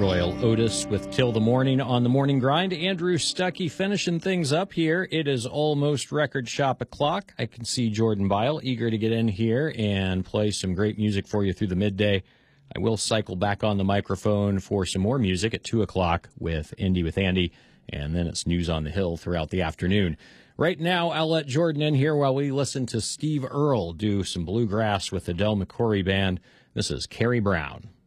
Royal Otis with Till the Morning on the Morning Grind. Andrew Stuckey finishing things up here. It is almost record shop o'clock. I can see Jordan Bile eager to get in here and play some great music for you through the midday. I will cycle back on the microphone for some more music at 2 o'clock with Indy with Andy, and then it's News on the Hill throughout the afternoon. Right now, I'll let Jordan in here while we listen to Steve Earle do some bluegrass with the Del McCoury Band. This is Carrie Brown.